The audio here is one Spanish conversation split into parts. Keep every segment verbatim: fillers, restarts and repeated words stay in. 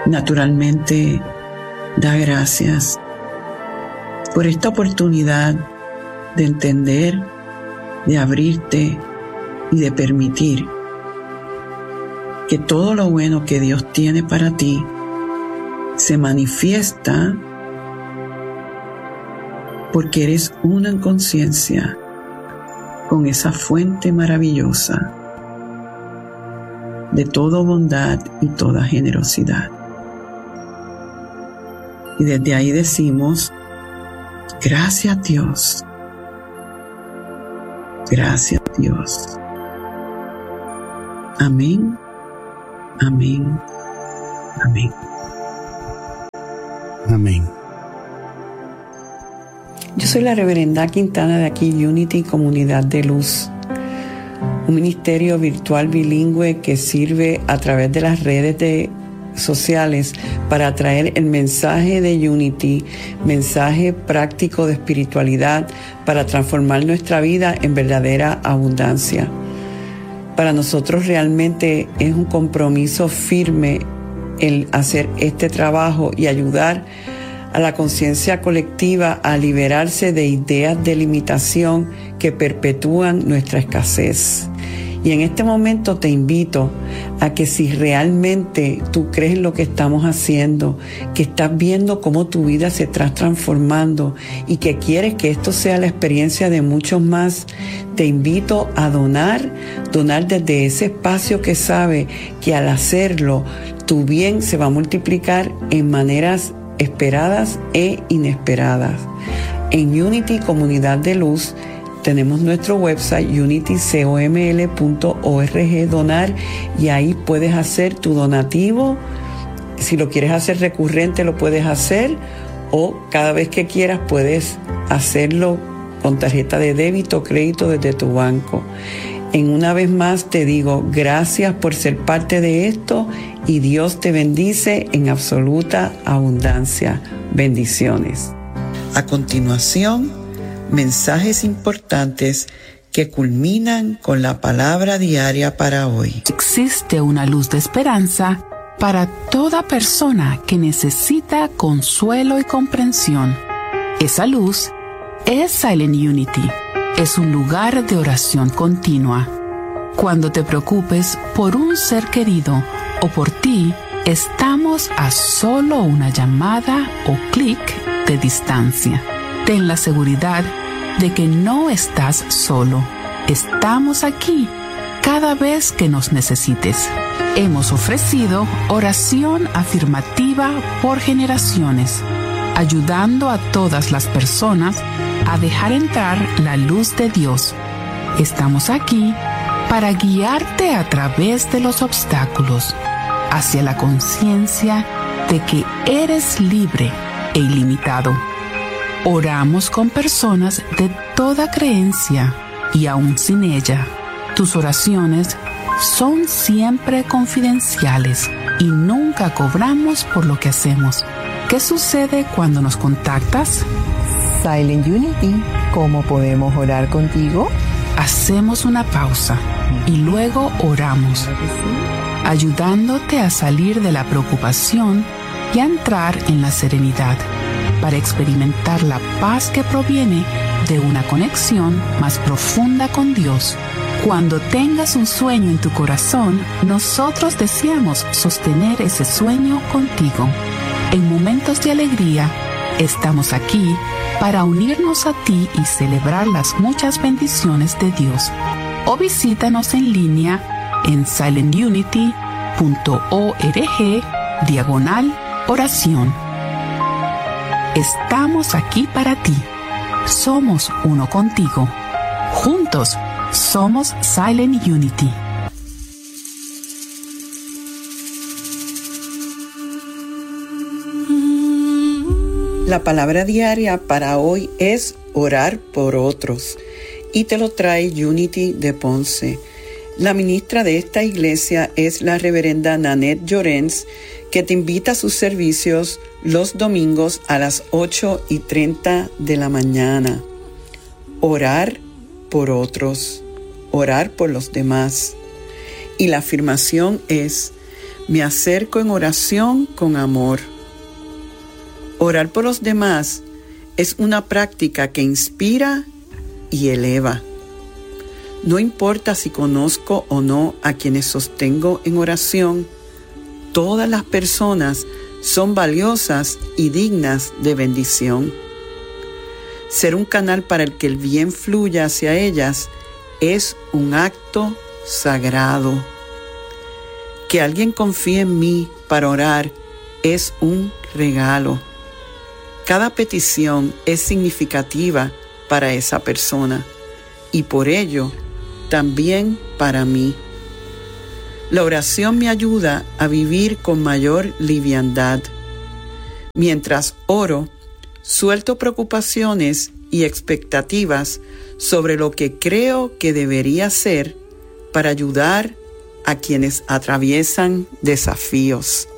Naturalmente, da gracias por esta oportunidad de entender, de abrirte y de permitir que todo lo bueno que Dios tiene para ti se manifiesta porque eres una en conciencia con esa fuente maravillosa de toda bondad y toda generosidad. Y desde ahí decimos, gracias Dios, gracias Dios. Amén, amén, amén. Amén. Yo soy la reverenda Quintana de aquí Unity Comunidad de Luz, un ministerio virtual bilingüe que sirve a través de las redes de sociales para traer el mensaje de Unity, mensaje práctico de espiritualidad para transformar nuestra vida en verdadera abundancia. Para nosotros realmente es un compromiso firme el hacer este trabajo y ayudar a la conciencia colectiva a liberarse de ideas de limitación que perpetúan nuestra escasez. Y en este momento te invito a que si realmente tú crees en lo que estamos haciendo, que estás viendo cómo tu vida se está transformando y que quieres que esto sea la experiencia de muchos más, te invito a donar, donar desde ese espacio que sabe que al hacerlo, tu bien se va a multiplicar en maneras esperadas e inesperadas. En Unity Comunidad de Luz tenemos nuestro website unity coml punto org donar y ahí puedes hacer tu donativo. Si lo quieres hacer recurrente lo puedes hacer o cada vez que quieras puedes hacerlo con tarjeta de débito o crédito desde tu banco. En una vez más te digo gracias por ser parte de esto y Dios te bendice en absoluta abundancia. Bendiciones. A continuación, mensajes importantes que culminan con la palabra diaria para hoy. Existe una luz de esperanza para toda persona que necesita consuelo y comprensión. Esa luz es Silent Unity. Es un lugar de oración continua. Cuando te preocupes por un ser querido o por ti, estamos a solo una llamada o clic de distancia. Ten la seguridad de que no estás solo. Estamos aquí cada vez que nos necesites. Hemos ofrecido oración afirmativa por generaciones, ayudando a todas las personas a dejar entrar la luz de Dios. Estamos aquí para guiarte a través de los obstáculos hacia la conciencia de que eres libre e ilimitado. Oramos con personas de toda creencia y aún sin ella. Tus oraciones son siempre confidenciales y nunca cobramos por lo que hacemos. ¿Qué sucede cuando nos contactas? Silent Unity, ¿cómo podemos orar contigo? Hacemos una pausa y luego oramos, ayudándote a salir de la preocupación y a entrar en la serenidad para experimentar la paz que proviene de una conexión más profunda con Dios. Cuando tengas un sueño en tu corazón, nosotros deseamos sostener ese sueño contigo. En momentos de alegría, estamos aquí para unirnos a ti y celebrar las muchas bendiciones de Dios. O visítanos en línea en silent unity punto org diagonal oración. Estamos aquí para ti. Somos uno contigo. Juntos somos Silent Unity. La palabra diaria para hoy es orar por otros y te lo trae Unity de Ponce. La ministra de esta iglesia es la reverenda Nanette Llorens, que te invita a sus servicios los domingos a las ocho y treinta de la mañana. Orar por otros, orar por los demás. Y la afirmación es: Me acerco en oración con amor. Orar por los demás es una práctica que inspira y eleva. No importa si conozco o no a quienes sostengo en oración, todas las personas son valiosas y dignas de bendición. Ser un canal para el que el bien fluya hacia ellas es un acto sagrado. Que alguien confíe en mí para orar es un regalo. Cada petición es significativa para esa persona y por ello también para mí. La oración me ayuda a vivir con mayor liviandad. Mientras oro, suelto preocupaciones y expectativas sobre lo que creo que debería ser para ayudar a quienes atraviesan desafíos.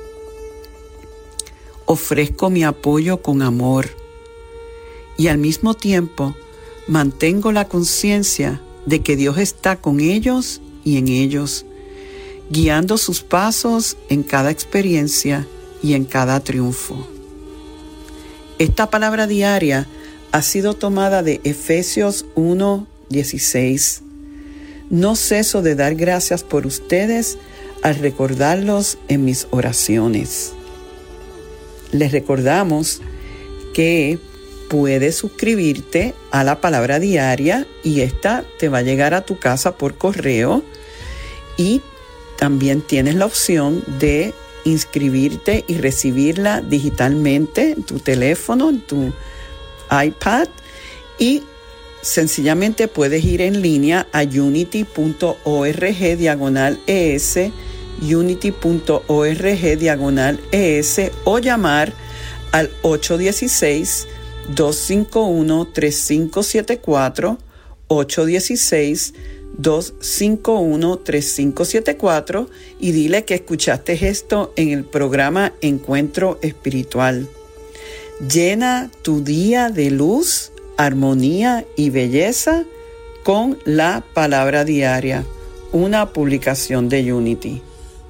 Ofrezco mi apoyo con amor y al mismo tiempo mantengo la conciencia de que Dios está con ellos y en ellos, guiando sus pasos en cada experiencia y en cada triunfo. Esta palabra diaria ha sido tomada de Efesios uno dieciséis. No ceso de dar gracias por ustedes al recordarlos en mis oraciones. Les recordamos que puedes suscribirte a la palabra diaria y esta te va a llegar a tu casa por correo, y también tienes la opción de inscribirte y recibirla digitalmente en tu teléfono, en tu iPad, y sencillamente puedes ir en línea a unity.org diagonal es, unity.org diagonal es, o llamar al ocho uno seis, dos cinco uno, tres cinco siete cuatro, ocho uno seis, dos cinco uno, tres cinco siete cuatro, y dile que escuchaste esto en el programa Encuentro Espiritual. Llena tu día de luz, armonía y belleza con la palabra diaria, una publicación de Unity.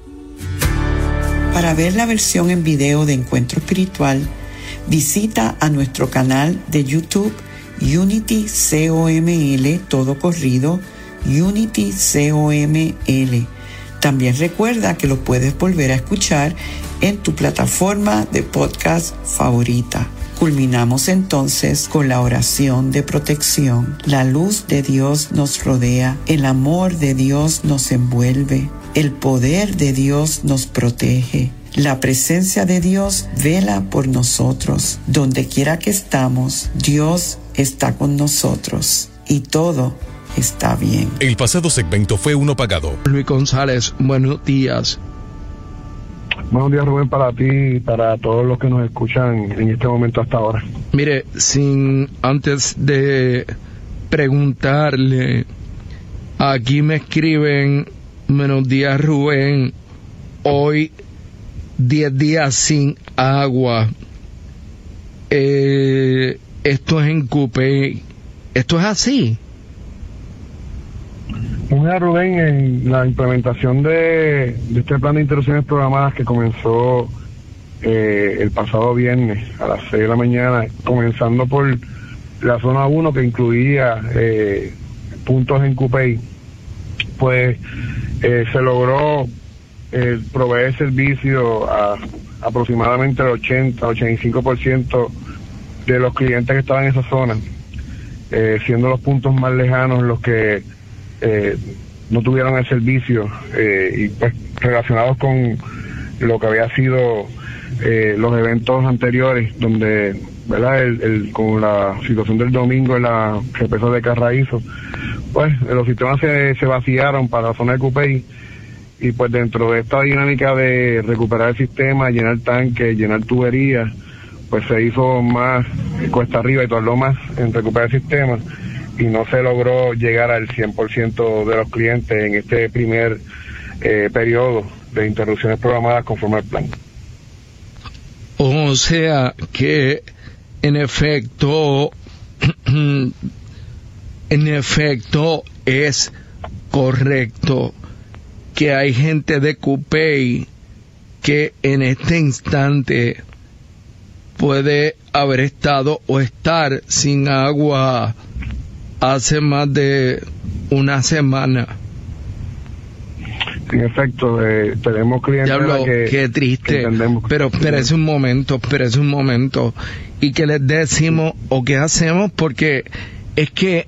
Para ver la versión en video de Encuentro Espiritual, visita a nuestro canal de YouTube Unity C O M L, todo corrido, Unity C O M L. También recuerda que lo puedes volver a escuchar en tu plataforma de podcast favorita. Culminamos entonces con la oración de protección. La luz de Dios nos rodea, el amor de Dios nos envuelve, el poder de Dios nos protege. La presencia de Dios vela por nosotros. Donde quiera que estamos, Dios está con nosotros y todo está bien. El pasado segmento fue uno pagado. Luis González, buenos días. Buenos días, Rubén, para ti y para todos los que nos escuchan en este momento hasta ahora. Mire, sin antes de preguntarle, aquí me escriben: buenos días, Rubén, hoy diez días sin agua. Eh, esto es en Cupey. ¿Esto es así? Mira, Rubén, en la implementación de, de este plan de interrupciones programadas que comenzó eh, el pasado viernes a las seis de la mañana, comenzando por la zona uno, que incluía eh, puntos en Cupey, pues eh, se logró eh, proveer servicio a aproximadamente el ochenta a ochenta y cinco por ciento de los clientes que estaban en esa zona, eh, siendo los puntos más lejanos los que Eh, no tuvieron el servicio, eh, y pues relacionados con lo que había sido eh, los eventos anteriores, donde, ¿verdad?, el, el, con la situación del domingo en la represa de Carraízo, pues los sistemas se, se vaciaron para la zona de Cupey, y pues dentro de esta dinámica de recuperar el sistema, llenar tanques, llenar tuberías, pues se hizo más cuesta arriba y tardó más en recuperar el sistema, y no se logró llegar al cien por ciento de los clientes en este primer eh, periodo de interrupciones programadas conforme al plan. O sea que en efecto, en efecto es correcto que hay gente de Cupey que en este instante puede haber estado o estar sin agua hace más de una semana. En efecto, eh, tenemos clientes Diablo, que, qué triste, que entendemos. pero espérese un momento, espérese un momento, y que les decimos o qué hacemos, porque es que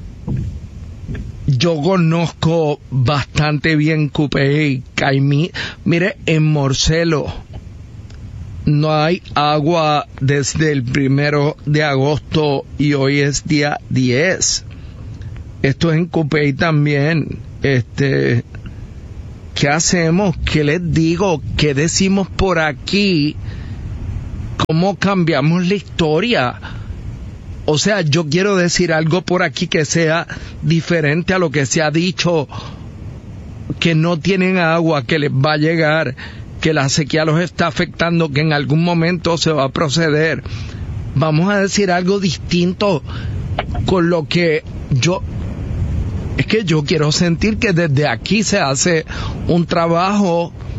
yo conozco bastante bien Cupey, Caimí. Mire, en Morcelo no hay agua desde el primero de agosto y hoy es día diez. Esto es en Cupey también. Este, ¿qué hacemos? ¿Qué les digo? ¿Qué decimos por aquí? ¿Cómo cambiamos la historia? O sea, yo quiero decir algo por aquí que sea diferente a lo que se ha dicho, que no tienen agua, que les va a llegar, que la sequía los está afectando, que en algún momento se va a proceder. Vamos a decir algo distinto con lo que yo... Es que yo quiero sentir que desde aquí se hace un trabajo